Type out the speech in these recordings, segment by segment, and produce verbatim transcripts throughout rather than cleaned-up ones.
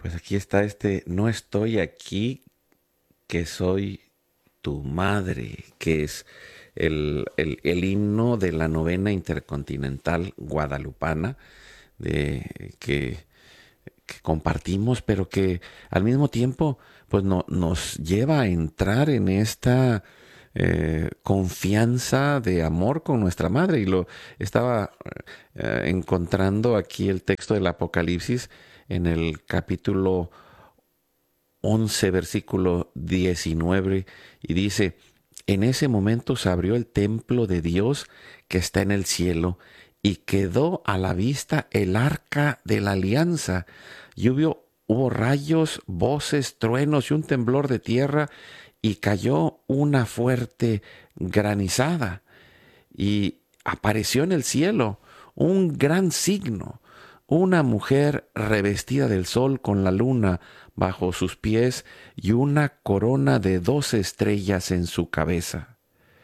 Pues aquí está este, no estoy aquí, que soy tu madre, que es el, el, el himno de la novena intercontinental guadalupana, de, que, que compartimos, pero que al mismo tiempo pues no, nos lleva a entrar en esta eh, confianza de amor con nuestra madre. Y lo estaba eh, encontrando aquí el texto del Apocalipsis en el capítulo once versículo diecinueve, y dice, en ese momento se abrió el templo de Dios que está en el cielo, y quedó a la vista el arca de la alianza, y hubo, hubo rayos, voces, truenos y un temblor de tierra, y cayó una fuerte granizada, y apareció en el cielo un gran signo, una mujer revestida del sol con la luna bajo sus pies y una corona de doce estrellas en su cabeza.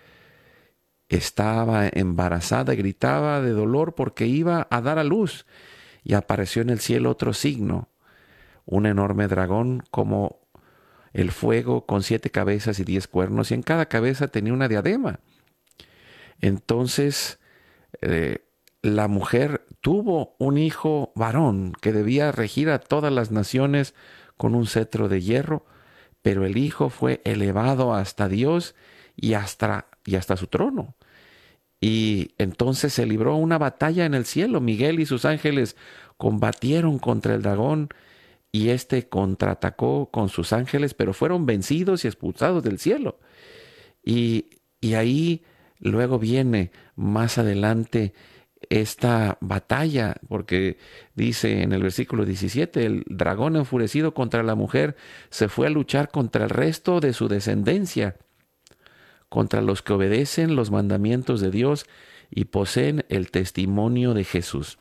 Estaba embarazada y gritaba de dolor porque iba a dar a luz, y apareció en el cielo otro signo, un enorme dragón como el fuego con siete cabezas y diez cuernos, y en cada cabeza tenía una diadema. Entonces eh, la mujer tuvo un hijo varón que debía regir a todas las naciones con un cetro de hierro, pero el hijo fue elevado hasta Dios y hasta, y hasta su trono. Y entonces se libró una batalla en el cielo. Miguel y sus ángeles combatieron contra el dragón, y éste contraatacó con sus ángeles, pero fueron vencidos y expulsados del cielo. Y, y ahí luego viene más adelante esta batalla, porque dice en el versículo diecisiete, el dragón enfurecido contra la mujer se fue a luchar contra el resto de su descendencia, contra los que obedecen los mandamientos de Dios y poseen el testimonio de Jesús.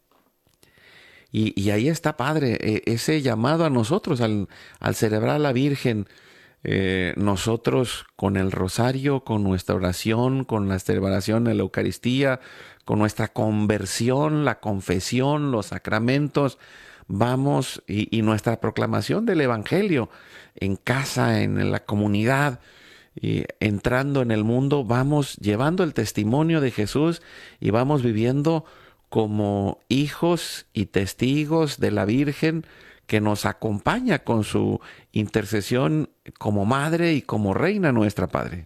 Y, y ahí está, Padre, eh, ese llamado a nosotros al, al celebrar a la Virgen, eh, nosotros con el rosario, con nuestra oración, con la celebración de la Eucaristía, con nuestra conversión, la confesión, los sacramentos, vamos y, y nuestra proclamación del Evangelio en casa, en la comunidad, y entrando en el mundo, vamos llevando el testimonio de Jesús y vamos viviendo como hijos y testigos de la Virgen, que nos acompaña con su intercesión como madre y como reina nuestra, Padre.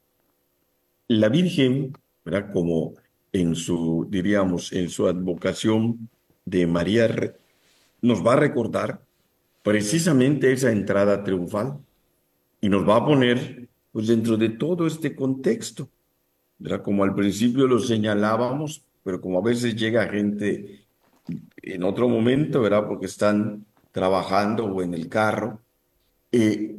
La Virgen, ¿verdad? Como en su, diríamos, en su advocación de María, re- nos va a recordar precisamente esa entrada triunfal y nos va a poner, pues, dentro de todo este contexto, ¿verdad? Como al principio lo señalábamos, pero como a veces llega gente en otro momento, ¿verdad? Porque están trabajando o en el carro. eh,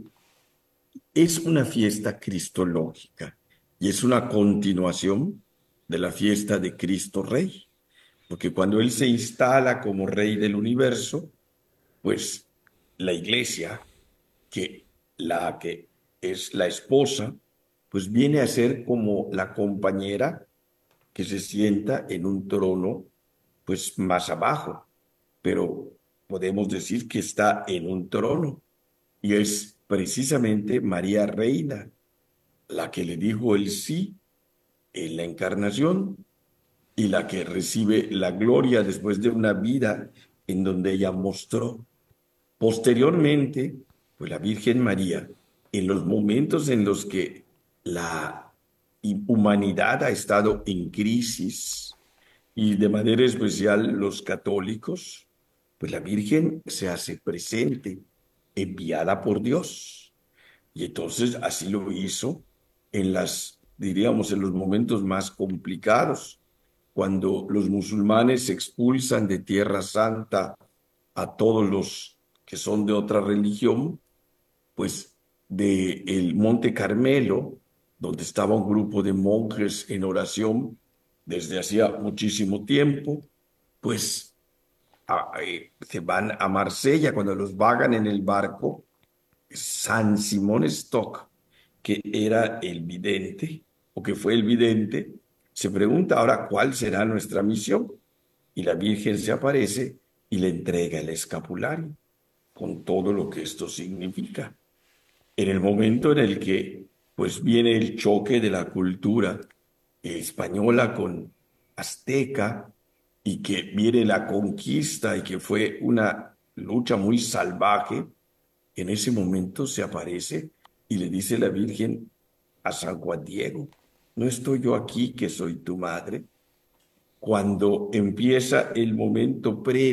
Es una fiesta cristológica y es una continuación de la fiesta de Cristo Rey, porque cuando Él se instala como Rey del universo, pues la iglesia, que la que es la esposa, pues viene a ser como la compañera que se sienta en un trono, pues más abajo, pero podemos decir que está en un trono y es precisamente María Reina la que le dijo el sí en la encarnación y la que recibe la gloria después de una vida en donde ella mostró. Posteriormente, pues la Virgen María, en los momentos en los que la humanidad ha estado en crisis y de manera especial los católicos, pues la Virgen se hace presente, enviada por Dios. Y entonces así lo hizo en las, diríamos, en los momentos más complicados, cuando los musulmanes expulsan de Tierra Santa a todos los que son de otra religión, pues de el Monte Carmelo, donde estaba un grupo de monjes en oración desde hacía muchísimo tiempo, pues a- eh, se van a Marsella cuando los vagan en el barco. San Simón Stock, que era el vidente o que fue el vidente, se pregunta ahora cuál será nuestra misión. Y la Virgen se aparece y le entrega el escapulario. con todo lo que esto significa. En el momento en el que pues viene el choque de la cultura española con azteca y que viene la conquista y que fue una lucha muy salvaje, en ese momento se aparece y le dice la Virgen a San Juan Diego, ¿no estoy yo aquí que soy tu madre? Cuando empieza el momento previo